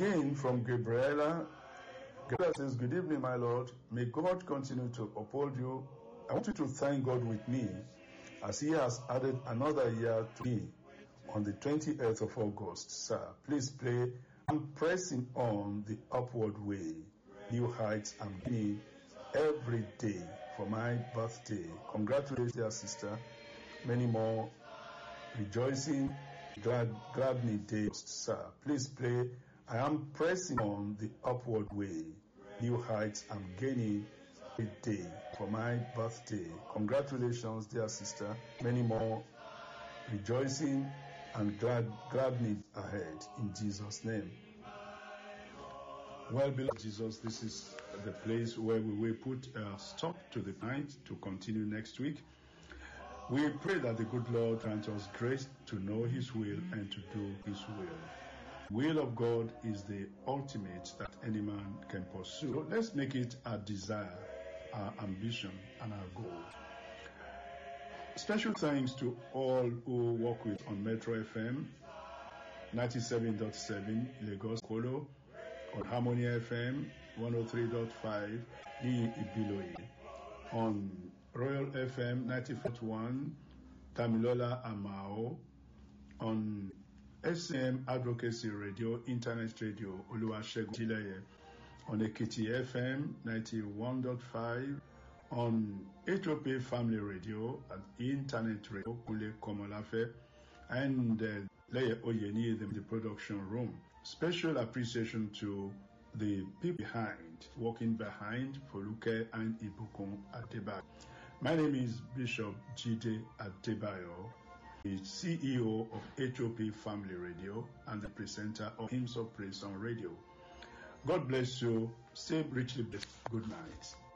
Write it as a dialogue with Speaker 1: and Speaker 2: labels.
Speaker 1: Again, from Gabriela. Gabriela says, good evening, my Lord. May God continue to uphold you. I want you to thank God with me as He has added another year to me on the 28th of August. Sir, please play I'm pressing on the upward way. New heights I'm gaining every day for my birthday. Congratulations, dear sister. Many more rejoicing, glad me days, sir. Please play I am pressing on the upward way. New heights I'm gaining every day for my birthday. Congratulations, dear sister. Many more rejoicing and glad me ahead in Jesus' name. Well, beloved Jesus, this is the place where we will put a stop to the night to continue next week. We pray that the good Lord grant us grace to know His will and to do His will. The will of God is the ultimate that any man can pursue. So let's make it our desire, our ambition, and our goal. Special thanks to all who work with on Metro FM 97.7 Lagos Kolo, on Harmony FM 103.5 ní Ìbílòyè, on Royal FM 94.1 Tamilola Amao, on SCM Advocacy Radio, Internet Radio Oluwasegun Tileye, on Ekiti FM 91.5, on HOP Family Radio and Internet Radio Kule Komolafe, and Leye Oyeni in the production room. Special appreciation to the people working behind Foluke and Ibukun Adebayo. My name is Bishop Jide Adebayo, the CEO of HOP Family Radio and the presenter of Hymns of Praise on Radio. God bless you. Stay richly blessed. Good night.